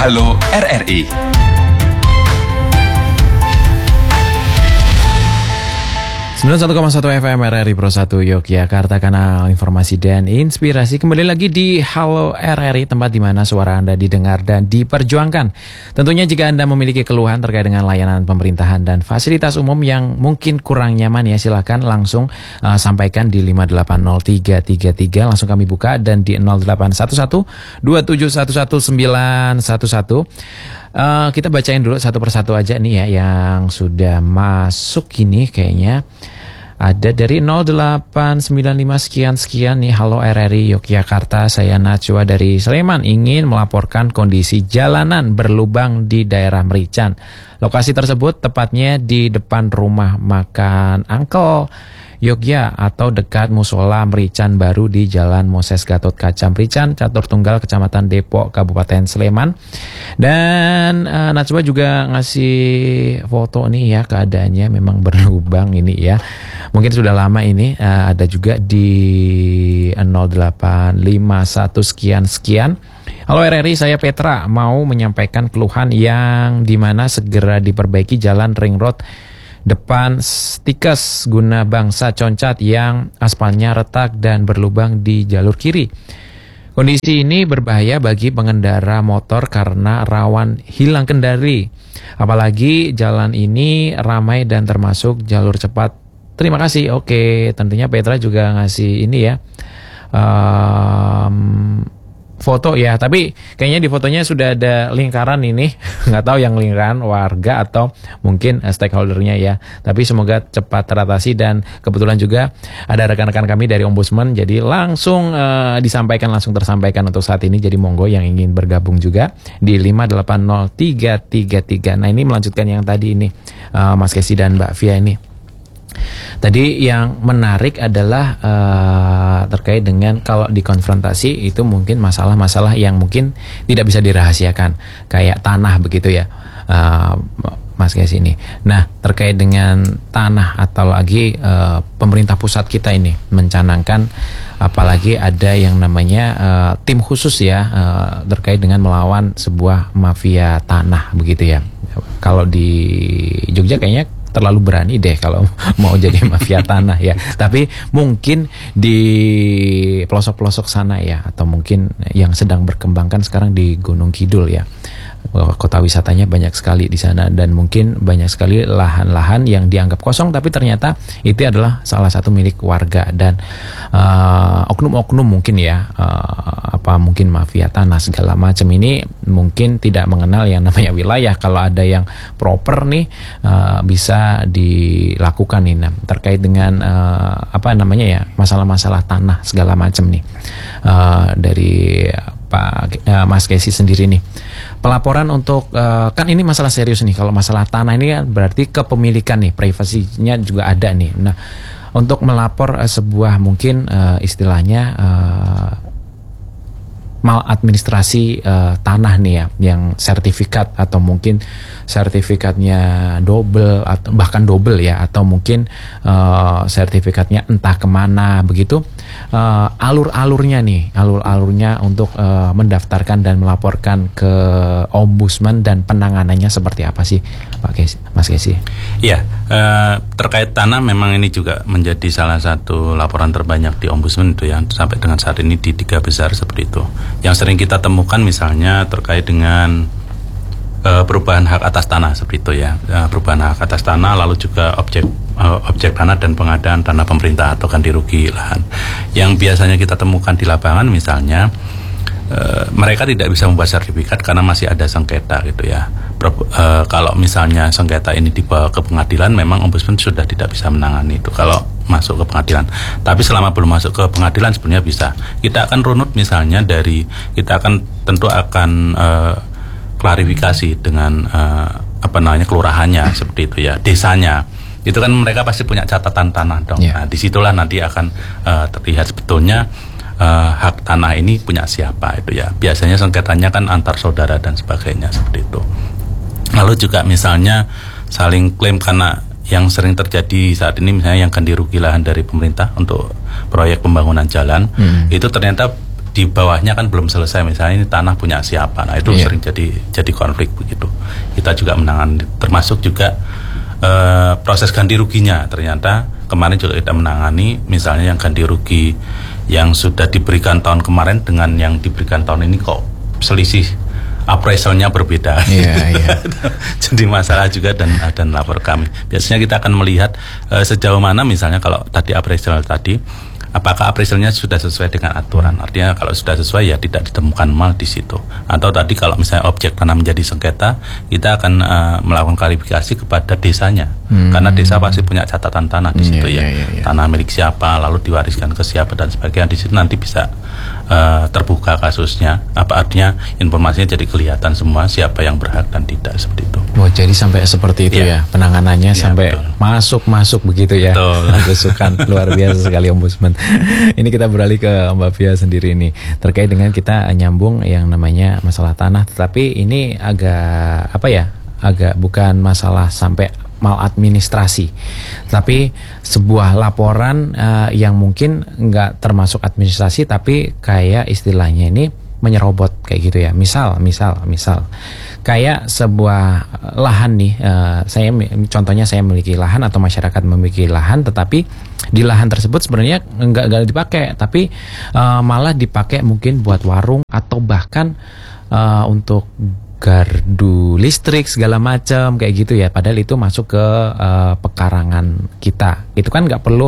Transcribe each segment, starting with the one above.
Halo RRI. Sembilan 1,1 FM RRI Pro 1 Yogyakarta, kanal informasi dan inspirasi. Kembali lagi di Halo RRI, tempat di mana suara Anda didengar dan diperjuangkan. Tentunya jika Anda memiliki keluhan terkait dengan layanan pemerintahan dan fasilitas umum yang mungkin kurang nyaman, ya silakan langsung sampaikan di 5803333. Langsung kami buka, dan di 0811 2711911. Kita bacain dulu satu persatu aja nih ya yang sudah masuk ini kayaknya. Ada dari 0895 sekian nih. Halo RRI Yogyakarta, saya Najwa dari Sleman, ingin melaporkan kondisi jalanan berlubang di daerah Merican. Lokasi tersebut tepatnya di depan rumah makan Uncle Yogya atau dekat musola Merican Baru di Jalan Moses Gatot Kaca Merican, Catur Tunggal, Kecamatan Depok, Kabupaten Sleman. Dan Najwa juga ngasih foto nih ya, keadaannya memang berlubang ini ya. Mungkin sudah lama ini. Ada juga di 0851 sekian. Halo RRI, saya Petra, mau menyampaikan keluhan yang dimana segera diperbaiki jalan ring road depan Stikes Guna Bangsa Concat yang aspalnya retak dan berlubang di jalur kiri. Kondisi ini berbahaya bagi pengendara motor karena rawan hilang kendali. Apalagi jalan ini ramai dan termasuk jalur cepat. Terima kasih. Oke, tentunya Petra juga ngasih ini ya, foto ya, tapi kayaknya di fotonya sudah ada lingkaran ini. Nggak tahu yang lingkaran warga atau mungkin stakeholdernya ya. Tapi semoga cepat teratasi, dan kebetulan juga ada rekan-rekan kami dari Ombudsman, jadi langsung langsung tersampaikan untuk saat ini. Jadi monggo yang ingin bergabung juga di 580333. Nah, ini melanjutkan yang tadi ini, Mas Kesi dan Mbak Via ini. Tadi yang menarik adalah terkait dengan kalau dikonfrontasi itu mungkin masalah-masalah yang mungkin tidak bisa dirahasiakan, kayak tanah begitu ya, Mas Kesi ini. Nah, terkait dengan tanah atau lagi pemerintah pusat kita ini mencanangkan, apalagi ada yang namanya tim khusus ya, terkait dengan melawan sebuah mafia tanah begitu ya. Kalau di Jogja kayaknya terlalu berani deh kalau mau jadi mafia tanah ya. Tapi mungkin di pelosok-pelosok sana ya, atau mungkin yang sedang berkembangkan sekarang di Gunung Kidul ya. Kota wisatanya banyak sekali di sana, dan mungkin banyak sekali lahan-lahan yang dianggap kosong tapi ternyata itu adalah salah satu milik warga, dan oknum-oknum mungkin ya, mungkin mafia tanah segala macam ini mungkin tidak mengenal yang namanya wilayah. Kalau ada yang proper nih bisa dilakukan nih. Nah, terkait dengan masalah-masalah tanah segala macam nih, dari Mas Kesi sendiri nih, pelaporan untuk kan ini masalah serius nih. Kalau masalah tanah ini kan berarti kepemilikan nih, privasinya juga ada nih. Nah, untuk melapor sebuah mungkin istilahnya maladministrasi tanah nih ya, yang sertifikat atau mungkin sertifikatnya double atau bahkan double ya, atau mungkin sertifikatnya entah kemana begitu, alur-alurnya untuk mendaftarkan dan melaporkan ke Ombudsman, dan penanganannya seperti apa sih Pak Kesi, Mas Kesi? Iya, terkait tanah memang ini juga menjadi salah satu laporan terbanyak di Ombudsman itu ya, sampai dengan saat ini di 3 besar seperti itu. Yang sering kita temukan misalnya terkait dengan perubahan hak atas tanah seperti itu ya, perubahan hak atas tanah, lalu juga objek tanah dan pengadaan tanah pemerintah atau ganti rugi lahan. Yang biasanya kita temukan di lapangan misalnya, mereka tidak bisa membuat sertifikat karena masih ada sengketa gitu ya. Kalau misalnya sengketa ini dibawa ke pengadilan, memang Ombudsman sudah tidak bisa menangani itu kalau masuk ke pengadilan. Tapi selama belum masuk ke pengadilan sebenarnya bisa. Kita akan runut misalnya kita tentu akan klarifikasi dengan kelurahannya seperti itu ya, desanya. Itu kan mereka pasti punya catatan tanah dong. Yeah. Nah, disitulah nanti akan terlihat sebetulnya hak tanah ini punya siapa itu ya. Biasanya sengketanya kan antar saudara dan sebagainya seperti itu. Lalu juga misalnya saling klaim, karena yang sering terjadi saat ini misalnya yang ganti rugi lahan dari pemerintah untuk proyek pembangunan jalan, itu ternyata di bawahnya kan belum selesai, misalnya ini tanah punya siapa, nah itu sering jadi konflik begitu. Kita juga menangani, termasuk juga proses ganti ruginya. Ternyata kemarin juga kita menangani misalnya yang ganti rugi yang sudah diberikan tahun kemarin dengan yang diberikan tahun ini kok selisih appraisalnya berbeda. Jadi masalah juga dan lapor kami. Biasanya kita akan melihat sejauh mana misalnya kalau tadi appraisal tadi, apakah appraisalnya sudah sesuai dengan aturan. Artinya kalau sudah sesuai ya tidak ditemukan mal di situ. Atau tadi kalau misalnya objek tanah menjadi sengketa, kita akan melakukan klarifikasi kepada desanya. Karena desa pasti punya catatan tanah di situ Tanah milik siapa, lalu diwariskan ke siapa dan sebagainya. Di situ nanti bisa terbuka kasusnya. Apa artinya informasinya jadi kelihatan semua siapa yang berhak dan tidak, seperti itu. Oh, jadi sampai seperti itu ya penanganannya sampai masuk begitu ya. Besukan luar biasa sekali Ombudsman. Ini kita beralih ke Mbak Fia sendiri nih terkait dengan kita nyambung yang namanya masalah tanah, tetapi ini agak agak bukan masalah sampai maladministrasi, tapi sebuah laporan yang mungkin nggak termasuk administrasi, tapi kayak istilahnya ini menyerobot kayak gitu ya. Misal kayak sebuah lahan nih, contohnya saya memiliki lahan atau masyarakat memiliki lahan, tetapi di lahan tersebut sebenarnya nggak dipakai, tapi malah dipakai mungkin buat warung atau bahkan untuk gardu listrik segala macam kayak gitu ya. Padahal itu masuk ke pekarangan kita. Itu kan nggak perlu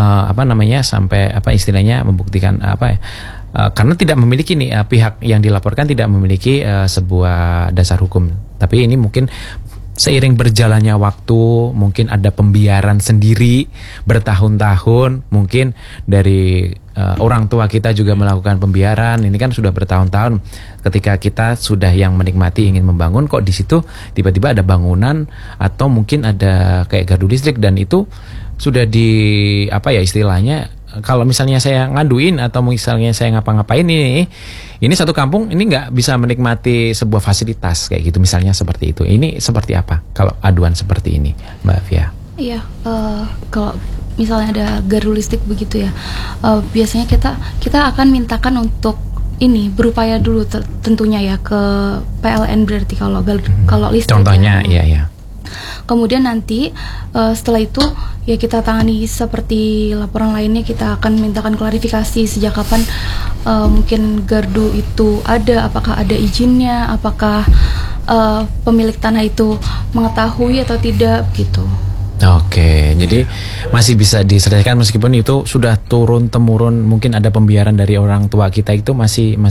sampai istilahnya membuktikan karena tidak memiliki pihak yang dilaporkan tidak memiliki sebuah dasar hukum. Tapi ini mungkin seiring berjalannya waktu, mungkin ada pembiaran sendiri bertahun-tahun, mungkin dari orang tua kita juga melakukan pembiaran. Ini kan sudah bertahun-tahun. Ketika kita sudah yang menikmati ingin membangun, kok di situ tiba-tiba ada bangunan atau mungkin ada kayak gardu listrik, dan itu sudah istilahnya, kalau misalnya saya ngaduin atau misalnya saya ngapa-ngapain ini satu kampung ini nggak bisa menikmati sebuah fasilitas kayak gitu, misalnya seperti itu. Ini seperti apa kalau aduan seperti ini, Mbak Fia? Iya, kalau misalnya ada gardu listrik begitu ya, biasanya kita akan mintakan untuk ini berupaya dulu tentunya ya ke PLN, berarti kalau listrik. Contohnya ya. Kemudian nanti setelah itu ya kita tangani seperti laporan lainnya. Kita akan mintakan klarifikasi sejak kapan mungkin gardu itu ada, apakah ada izinnya, apakah pemilik tanah itu mengetahui atau tidak gitu. Oke, jadi masih bisa diselesaikan meskipun itu sudah turun temurun, mungkin ada pembiaran dari orang tua kita, itu masih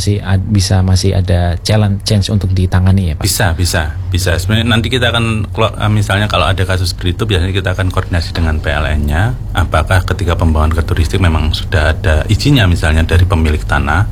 ada chance untuk ditangani ya Pak? Bisa. Sebenarnya nanti kita akan misalnya kalau ada kasus seperti itu, biasanya kita akan koordinasi dengan PLN-nya. Apakah ketika pembangunan gardu listrik memang sudah ada izinnya misalnya dari pemilik tanah.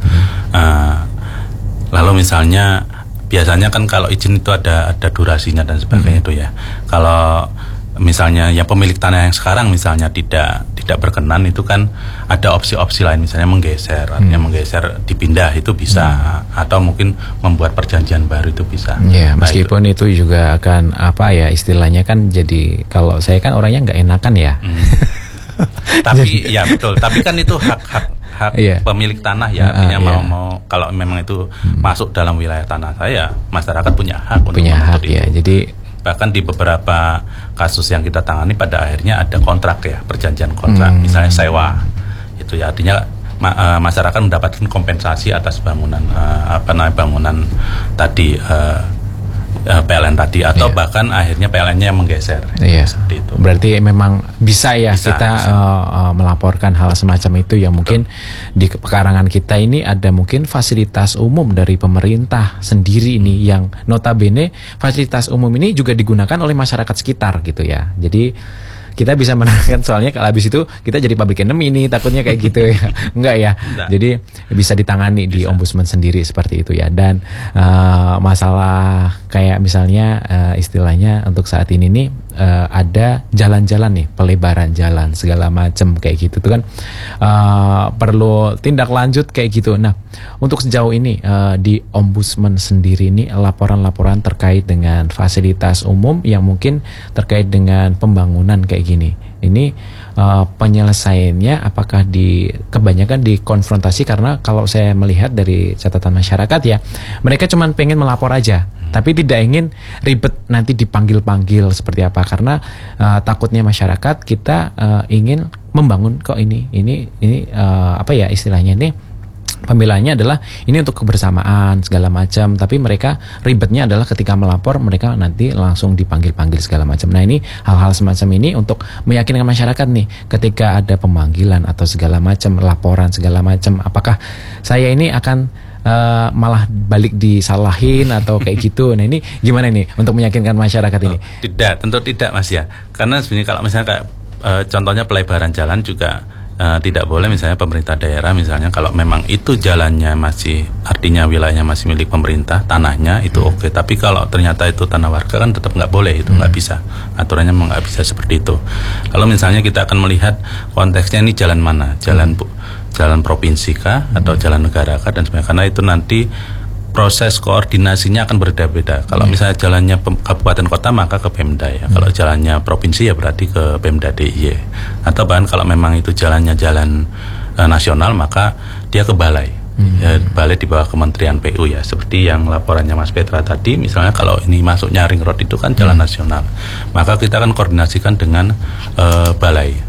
Lalu misalnya biasanya kan kalau izin itu ada durasinya dan sebagainya itu ya. Kalau misalnya yang pemilik tanah yang sekarang misalnya tidak berkenan, itu kan ada opsi-opsi lain, misalnya menggeser, artinya menggeser dipindah itu bisa, atau mungkin membuat perjanjian baru itu bisa. Ya, meskipun itu juga akan istilahnya kan, jadi kalau saya kan orangnya nggak enakan ya. Tapi ya betul, tapi kan itu hak pemilik tanah ya, artinya mau kalau memang itu masuk dalam wilayah tanah saya, masyarakat punya hak untuk menuntut itu. Ya, jadi bahkan di beberapa kasus yang kita tangani pada akhirnya ada kontrak ya, perjanjian kontrak, misalnya sewa itu ya, artinya masyarakat mendapatkan kompensasi atas bangunan bangunan tadi PLN tadi, atau bahkan akhirnya PLN-nya yang menggeser. Seperti itu. Berarti memang bisa kita melaporkan hal semacam itu yang mungkin di pekarangan kita ini ada mungkin fasilitas umum dari pemerintah sendiri ini, yang notabene fasilitas umum ini juga digunakan oleh masyarakat sekitar gitu ya. Jadi kita bisa menangkan, soalnya kalau habis itu kita jadi public enemy ini, takutnya kayak gitu ya. Enggak ya. Jadi bisa ditangani di Ombudsman sendiri seperti itu ya. Dan masalah kayak misalnya istilahnya untuk saat ini nih ada jalan-jalan nih, pelebaran jalan segala macam kayak gitu tuh kan perlu tindak lanjut kayak gitu. Nah, untuk sejauh ini di Ombudsman sendiri ini laporan-laporan terkait dengan fasilitas umum yang mungkin terkait dengan pembangunan kayak gini, Ini penyelesaiannya apakah kebanyakan dikonfrontasi, karena kalau saya melihat dari catatan masyarakat ya, mereka cuma pengen melapor aja, tapi tidak ingin ribet nanti dipanggil-panggil seperti apa, karena takutnya masyarakat kita ingin membangun kok ini apa ya istilahnya ini, pembelaannya adalah ini untuk kebersamaan segala macam, tapi mereka ribetnya adalah ketika melapor mereka nanti langsung dipanggil-panggil segala macam. Nah, ini hal-hal semacam ini untuk meyakinkan masyarakat nih, ketika ada pemanggilan atau segala macam, laporan segala macam, apakah saya ini akan malah balik disalahin atau kayak gitu. Nah, ini gimana nih untuk meyakinkan masyarakat ini? Tidak, tentu tidak Mas ya. Karena sebenarnya kalau misalnya kayak contohnya pelebaran jalan juga tidak boleh misalnya pemerintah daerah misalnya kalau memang itu jalannya masih, artinya wilayahnya masih milik pemerintah, tanahnya itu oke. Tapi kalau ternyata itu tanah warga kan tetap nggak boleh, itu nggak bisa, aturannya memang nggak bisa seperti itu. Kalau misalnya kita akan melihat konteksnya ini jalan mana, jalan provinsi kah atau jalan negara kah dan sebagainya, karena itu nanti proses koordinasinya akan berbeda-beda. Kalau misalnya jalannya kabupaten kota maka ke Pemda ya. Kalau jalannya provinsi ya berarti ke Pemda DIY. Atau bahkan kalau memang itu jalannya jalan nasional maka dia ke balai. Ya, balai di bawah Kementerian PU ya. Seperti yang laporannya Mas Petra tadi, misalnya kalau ini masuknya ring road itu kan jalan nasional. Maka kita akan koordinasikan dengan balai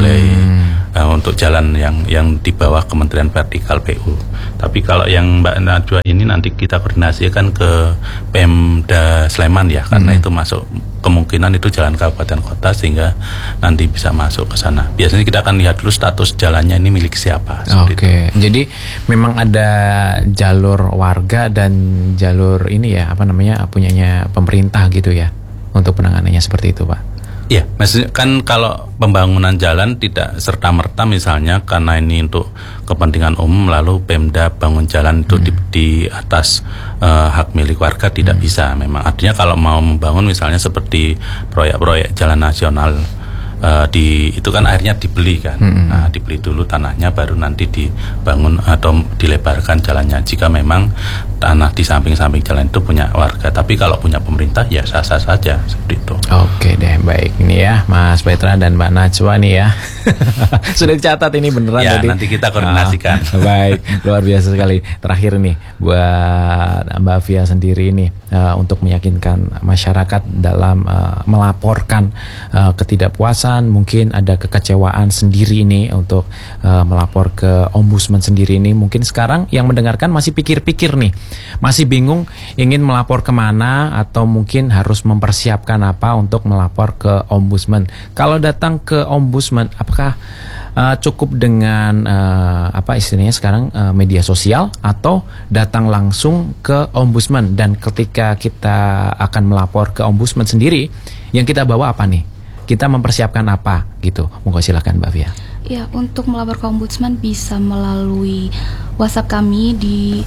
untuk jalan yang di bawah Kementerian Vertikal PU. Tapi kalau yang Mbak Najwa ini nanti kita koordinasikan ke Pemda Sleman ya, karena itu masuk, kemungkinan itu jalan kabupaten kota sehingga nanti bisa masuk ke sana. Biasanya kita akan lihat dulu status jalannya ini milik siapa. Oke. Jadi memang ada jalur warga dan jalur ini ya, apa namanya, punyanya pemerintah gitu ya, untuk penanganannya seperti itu, Pak. Iya, maksudnya kan kalau pembangunan jalan tidak serta-merta misalnya karena ini untuk kepentingan umum lalu Pemda bangun jalan itu di atas hak milik warga, tidak bisa. Memang artinya kalau mau membangun misalnya seperti proyek-proyek jalan nasional itu kan akhirnya dibeli kan. Nah, dibeli dulu tanahnya baru nanti dibangun atau dilebarkan jalannya. Jika memang tanah di samping-samping jalan itu punya warga, tapi kalau punya pemerintah ya sah-sah saja seperti itu. Oke deh, baik. Ini ya Mas Petra dan Mbak Najwa nih ya. Sudah dicatat ini beneran ya, tadi. Nanti kita koordinasikan. Baik, luar biasa sekali. Terakhir nih buat Mbak Fia sendiri nih, untuk meyakinkan masyarakat dalam melaporkan ketidakpuasan, mungkin ada kekecewaan sendiri nih untuk melapor ke ombudsman sendiri nih. Mungkin sekarang yang mendengarkan masih pikir-pikir nih, masih bingung ingin melapor kemana atau mungkin harus mempersiapkan apa untuk melapor ke ombudsman. Kalau datang ke ombudsman, apakah cukup dengan apa istilahnya sekarang media sosial atau datang langsung ke ombudsman? Dan ketika kita akan melapor ke ombudsman sendiri, yang kita bawa apa nih? Kita mempersiapkan apa gitu? Monggo silakan Mbak Fia. Ya, untuk melapor ke ombudsman bisa melalui WhatsApp kami di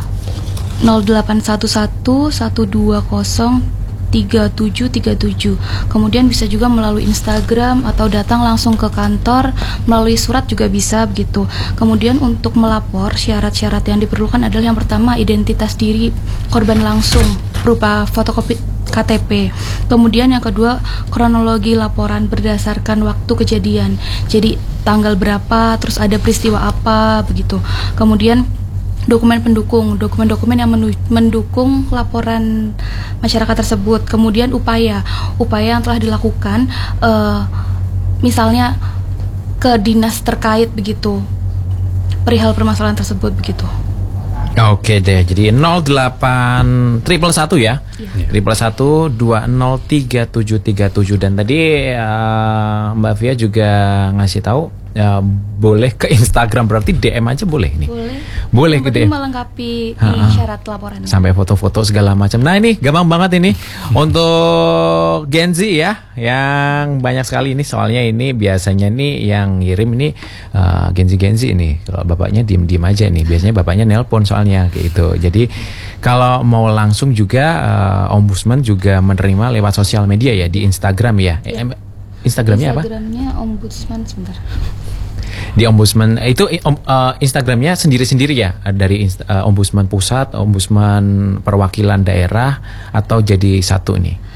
0811-120-3737. Kemudian bisa juga melalui Instagram atau datang langsung ke kantor melalui surat juga bisa begitu. Kemudian untuk melapor, syarat-syarat yang diperlukan adalah yang pertama identitas diri korban langsung berupa fotokopi KTP. Kemudian yang kedua, kronologi laporan berdasarkan waktu kejadian. Jadi tanggal berapa, terus ada peristiwa apa begitu. Kemudian dokumen pendukung, dokumen-dokumen yang mendukung laporan masyarakat tersebut. Kemudian upaya yang telah dilakukan, misalnya ke dinas terkait begitu, perihal permasalahan tersebut begitu. Oke deh, jadi 08 111 ya, 111-203737. Dan tadi Mbak Fia juga ngasih tahu boleh ke Instagram, berarti DM aja boleh nih. Boleh ke DM. Melengkapi syarat laporan. Sampai foto-foto segala macam. Nah, ini gampang banget ini untuk Gen Z ya, yang banyak sekali ini. Soalnya ini biasanya nih yang ngirim ini Gen Z ini. Kalau bapaknya diem aja nih. Biasanya bapaknya nelpon soalnya kayak gitu. Jadi kalau mau langsung juga ombudsman juga menerima lewat sosial media ya, di Instagram ya. Instagramnya apa? Instagramnya ombudsman, sebentar. Di ombudsman itu Instagramnya sendiri-sendiri ya, dari ombudsman pusat, ombudsman perwakilan daerah, atau jadi satu nih?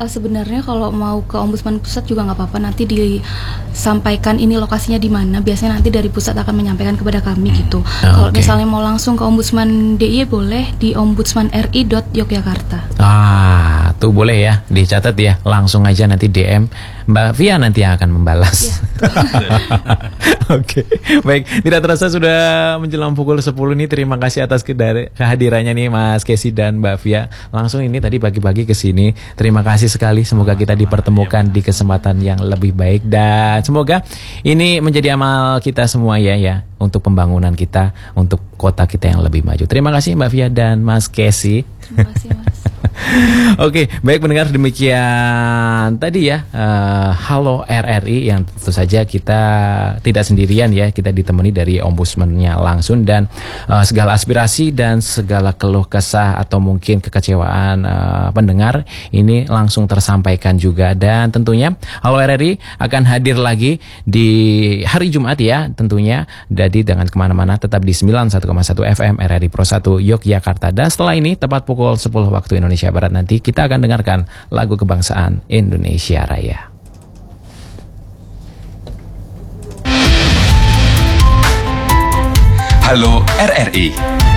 Sebenarnya kalau mau ke Ombudsman Pusat juga nggak apa-apa, nanti disampaikan ini lokasinya di mana. Biasanya nanti dari pusat akan menyampaikan kepada kami gitu. Kalau misalnya mau langsung ke Ombudsman DIY boleh di ombudsmanri.yogyakarta. Tuh boleh ya, dicatat ya. Langsung aja nanti DM Mbak Via, nanti yang akan membalas. Oke, baik. Tidak terasa sudah menjelang pukul 10 nih. Terima kasih atas kehadirannya nih Mas Kesi dan Mbak Via. Langsung ini tadi pagi-pagi ke sini. Terima kasih sekali. Semoga kita dipertemukan di kesempatan yang lebih baik, dan semoga ini menjadi amal kita semua ya untuk pembangunan kita, untuk kota kita yang lebih maju. Terima kasih Mbak Via dan Mas Kesi. Terima kasih Mas. Oke, baik pendengar, demikian tadi ya Halo RRI yang tentu saja kita tidak sendirian ya, kita ditemani dari ombudsman-nya langsung, dan segala aspirasi dan segala keluh kesah atau mungkin kekecewaan pendengar ini langsung tersampaikan juga. Dan tentunya Halo RRI akan hadir lagi di hari Jumat ya tentunya. Jadi dengan kemana-mana, tetap di 91,1 FM RRI Pro 1 Yogyakarta. Dan setelah ini tepat pukul 10 waktu Indonesia Barat nanti kita akan dengarkan lagu kebangsaan Indonesia Raya. Halo RRI.